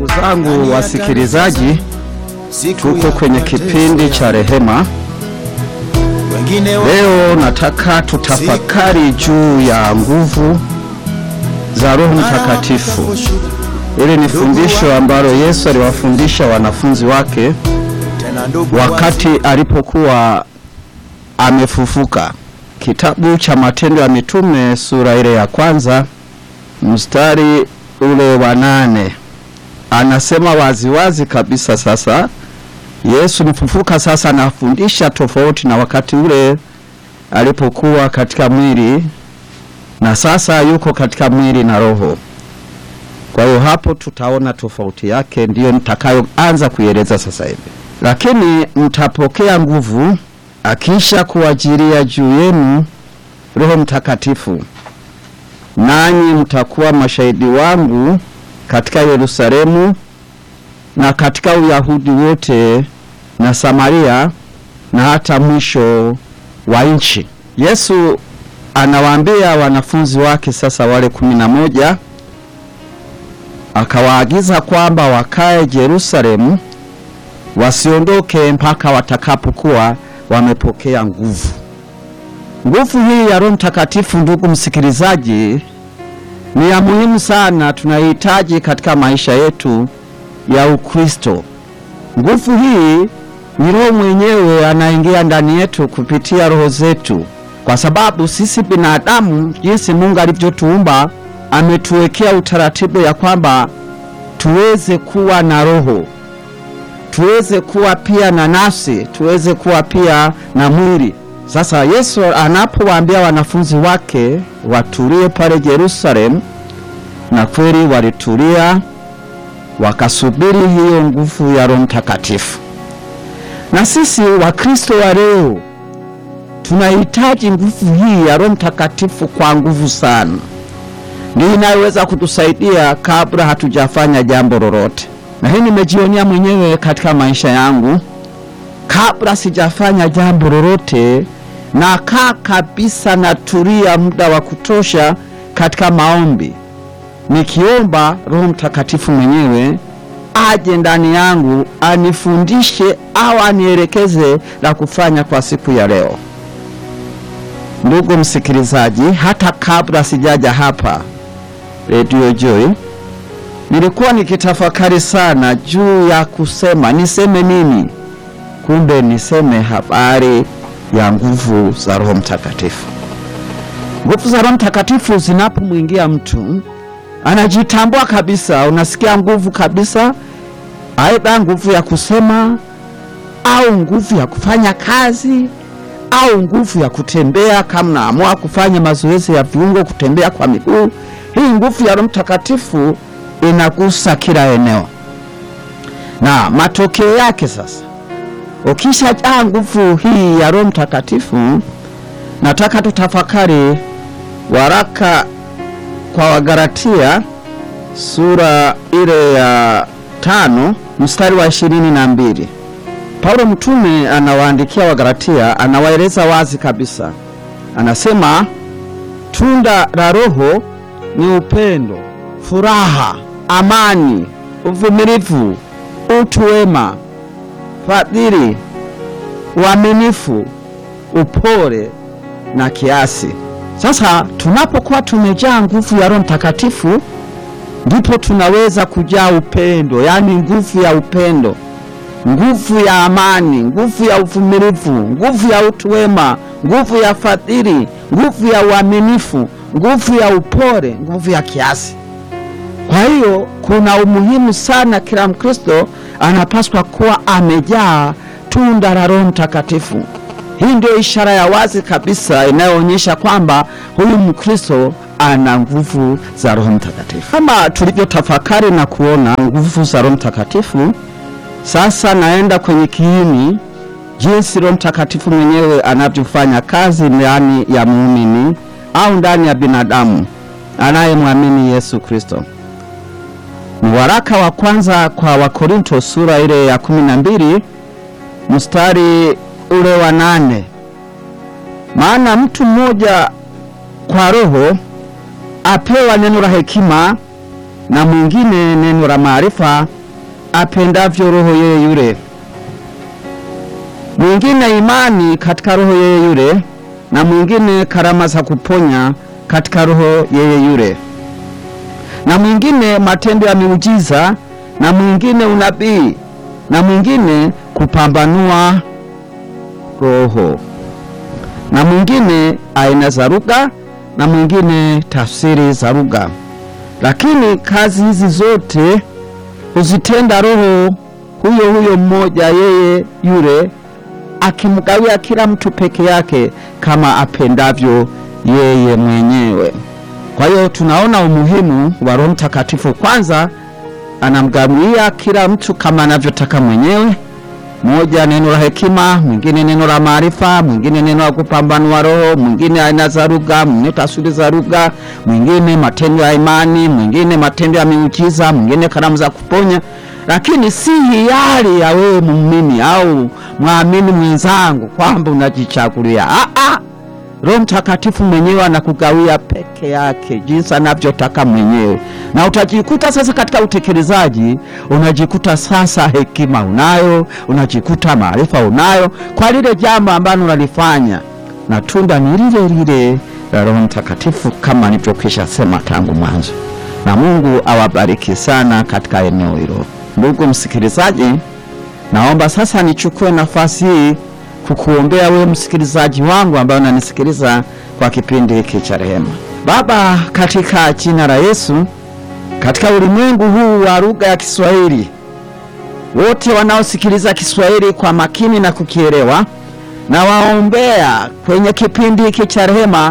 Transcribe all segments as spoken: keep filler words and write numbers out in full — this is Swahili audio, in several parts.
Ndugu zangu wasikilizaji, tuko kwenye kipindi cha rehema. Leo nataka tutafakari juu ya nguvu za Roho Mtakatifu. Hili ni fundisho ambalo Yesu aliwafundisha wanafunzi wake wakati alipokuwa amefufuka. Kitabu cha Matendo ya Mitume sura ile ya kwanza mstari ule wa nane anasema wazi wazi kabisa, sasa Yesu mfufuka sasa anafundisha tofauti na wakati ule alipokuwa katika mwili, na sasa yuko katika mwili na roho. Kwa hiyo hapo tutaona tofauti yake, ndiyo nitakayoanza kuieleza sasa hivi. Lakini mtapokea nguvu akisha kuajiria juu yenu Roho Mtakatifu, nanyi mtakuwa mashahidi wangu katika Yerusalemu na katika Uyahudi wote na Samaria na hata mwisho wa nchi. Yesu anawaambia wanafunzi wake sasa wale kumi na moja, akawaagiza kwamba wakae Yerusalemu, wasiondoke mpaka watakapokuwa wamepokea nguvu. Nguvu hii ya Roho Mtakatifu, ndugu msikilizaji, ni ya muhimu sana, tunahitaji katika maisha yetu ya Ukristo. Nguvu hii ni Roho mwenyewe anaingia ndani yetu kupitia roho zetu, kwa sababu sisi binadamu, jinsi Mungu alivyotuumba, ametuwekea utaratibu ya kwamba tuweze kuwa na roho, tuweze kuwa pia na nafsi, tuweze kuwa pia na mwili. Sasa Yesu anapowaambia wanafunzi wake watulie pale Yerusalemu, na kweli walitulia wakasubiri hiyo nguvu ya Roho Mtakatifu. Na sisi Wakristo wa leo tunahitaji nguvu hii ya Roho Mtakatifu kwa nguvu sana. Ndio inayoweza kutusaidia kabla hatujafanya jambo lolote. Na hii nimejionea mwenyewe katika maisha yangu. Kabla sijafanya jambo lolote, na kaa kabisa natulia muda wa kutosha katika maombi, nikiomba Roho Mtakatifu mwenyewe aje ndani yangu anifundishe au anielekeze la kufanya kwa siku ya leo. Ndugu msikilizaji, hata kabla sijaja hapa Radio Joy, nilikuwa nikitafakari sana juu ya kusema niseme nini. Kumbe niseme habari ya nguvu za Roho Mtakatifu. Nguvu za Roho Mtakatifu zinapomwingia mtu, anajitambua kabisa. Unasikia nguvu kabisa, aidha nguvu ya kusema au nguvu ya kufanya kazi au nguvu ya kutembea, kama naamua kufanya mazoezi ya viungo, kutembea kwa miguu. Hii nguvu ya Roho Mtakatifu inagusa kila eneo. Na matokeo yake sasa, ukishajaa nguvu hii ya Roho Mtakatifu, nataka tutafakari waraka kwa Wagalatia sura ile ya tano mstari wa ishirini na mbili. Paulo mtume anawaandikia Wagalatia, anawaeleza wazi kabisa. Anasema tunda la Roho ni upendo, furaha, amani, uvumilivu, utu wema, fadhili, uaminifu, upole na kiasi. Sasa tunapokuwa tumejaa nguvu ya Roho Mtakatifu, ndipo tunaweza kujaa upendo, yani nguvu ya upendo, nguvu ya amani, nguvu ya uvumilivu, nguvu ya utu wema, nguvu ya fadhili, nguvu ya uaminifu, nguvu ya upole, nguvu ya kiasi. Kwa hiyo kuna umuhimu sana, kila Mkristo anapaswa kuwa amejaa tunda la Roho Mtakatifu. Hii ndio ishara ya wazi kabisa inayoonyesha kwamba huyu Mkristo ana nguvu za Roho Mtakatifu. Kama tulivyotafakari na kuona nguvu za Roho Mtakatifu, sasa naenda kwenye kiini, jinsi Roho Mtakatifu mwenyewe anavyofanya kazi ndani ya muumini au ndani ya binadamu anayemwamini Yesu Kristo. Ni waraka wa kwanza kwa Wakorinto sura ile ya kumi na mbili mstari ule wa nane. Maana mtu mmoja kwa Roho apewa neno la hekima, na mwingine neno la maarifa apendavyo roho yeye yule, mwingine imani katika roho yeye yule, na mwingine karama za kuponya katika roho yeye yule, na mwingine matendo ya miujiza, na mwingine unabii, na mwingine kupambanua roho, na mwingine aina za lugha, na mwingine tafsiri za lugha. Lakini kazi hizi zote huzitenda Roho huyo huyo mmoja yeye yule, akimgawia kila mtu peke yake kama apendavyo yeye mwenyewe. Kwa hiyo tunaona umuhimu wa Roho Mtakatifu. Kwanza anamgawia kila mtu kama anavyotaka mwenyewe. Moja neno la hekima, mwingine neno la maarifa, mwingine neno la kupambanua roho, mwingine aina za lugha, mwingine tafsiri za lugha, mwingine matendo ya imani, mwingine matendo ya miujiza, mwingine karamu za kuponya. Lakini si hiari ya wewe muumini au muamini mwenzangu kwamba unajichagulia. Ah ah. Roho Mtakatifu mwenyewe anakugawia peke yake jinsi anavyotaka mwenyewe. Na utajikuta sasa katika utekelezaji, unajikuta sasa hekima unayo, unajikuta maarifa unayo kwa lile jambo ambalo unalifanya. Na tunda ni lile lile la Roho Mtakatifu kama nilivyokwisha sema tangu mwanzo. Na Mungu awabariki sana katika eneo hilo. Ndugu msikilizaji, naomba sasa nichukue nafasi hii kukuombea wewe msikilizaji wangu ambaye unanisikiliza kwa kipindi hiki cha rehema. Baba, katika jina la Yesu, katika ulimwengu huu wa lugha ya Kiswahili, wote wanaosikiliza Kiswahili kwa makini na kukielewa, na waombea kwenye kipindi hiki cha rehema,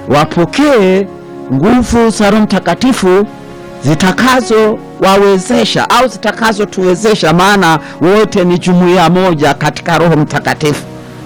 wapokee nguvu za Roho Mtakatifu zitakazo wawezesha au zitakazo tuwezesha, maana wote ni jumuiya moja katika Roho Mtakatifu.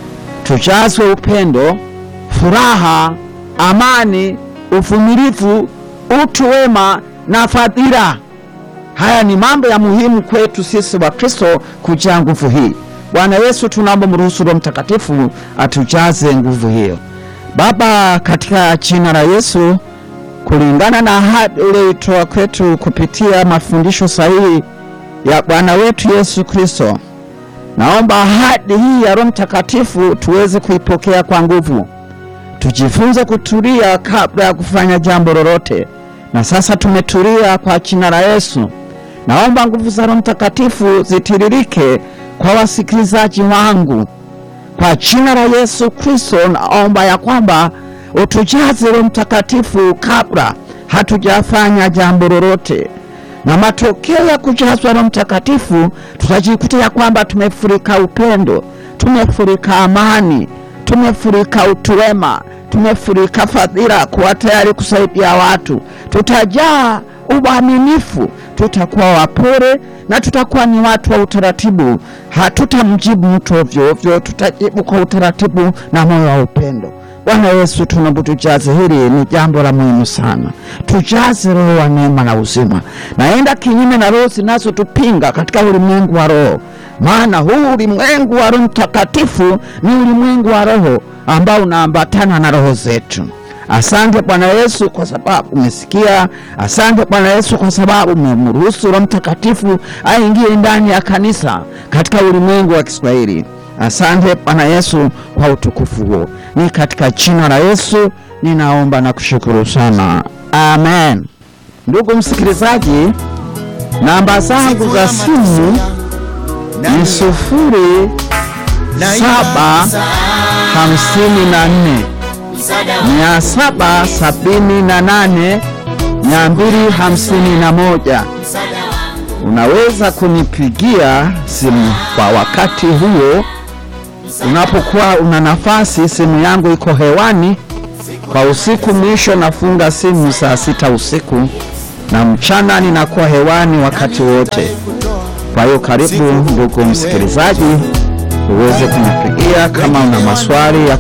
Tujazwe upendo, furaha, amani, uvumilivu, utu wema na fadhila. Haya ni mambo ya muhimu kwetu sisi wa Kristo kujaa nguvu hii. Bwana Yesu, tunaomba mruhusu Roho Mtakatifu atujaze nguvu hiyo. Baba, katika jina la Yesu, kulingana na ahadi uliyoitoa kwetu kupitia mafundisho sahihi ya Bwana wetu Yesu Kristo, naomba ahadi hii ya Roho Mtakatifu tuweze kuipokea kwa nguvu. Tujifunze kutulia kabla ya kufanya jambo lolote. Na sasa tumetulia kwa jina la Yesu. Naomba nguvu za Roho Mtakatifu zitiririke kwa wasikilizaji wangu. Kwa jina la Yesu Kristo naomba ya kwamba utujaze Roho Mtakatifu kabla hatujafanya jambo lolote. Na matokeo ya kujazwa Roho Mtakatifu, tutajikuta ya kwamba tumefurika upendo, tumefurika amani, tumefurika utu wema, tumefurika fadhila, kuwa tayari kusaidia watu. Tutajaa uaminifu, tutakuwa wapole na tutakuwa ni watu wa utaratibu. Hatutamjibu mtu ovyo ovyo, tutajibu kwa utaratibu na moyo wa upendo. Bwana Yesu, tunaomba tujaze, hili ni jambo la muhimu sana. Tujaze roho wa neema na uzima. Naenda kinyume na roho zinazotupinga katika ulimwengu wa roho. Maana huu ulimwengu wa Roho Mtakatifu ni ulimwengu wa roho ambao unaambatana na roho zetu. Asante Bwana Yesu kwa sababu umesikia. Asante Bwana Yesu kwa sababu umemruhusu Roho Mtakatifu aingie ndani ya kanisa katika ulimwengu wa Kiswahili. Asante Bwana Yesu kwa utukufu huo. Ni katika jina la Yesu ninaomba na kushukuru sana. Amen. Ndugu msikilizaji, namba zangu za simu ni sufuri saba hamsini na nne mia saba sabini na nane mia mbili hamsini na moja. Unaweza kunipigia simu kwa wakati huo unapokuwa una nafasi. Simu yangu iko hewani kwa usiku. Mwisho nafunga simu saa sita usiku, na mchana ninakuwa hewani wakati wote. Kwa hiyo karibu ndugu msikilizaji, uweze kunipigia kama una maswali ya